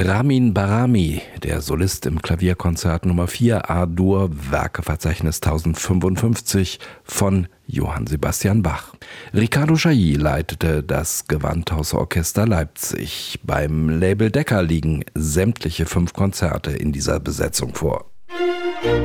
Ramin Bahrami, der Solist im Klavierkonzert Nummer 4 A-Dur, Werkeverzeichnis 1055 von Johann Sebastian Bach. Ricardo Chailly leitete das Gewandhausorchester Leipzig. Beim Label Decca liegen sämtliche 5 Konzerte in dieser Besetzung vor.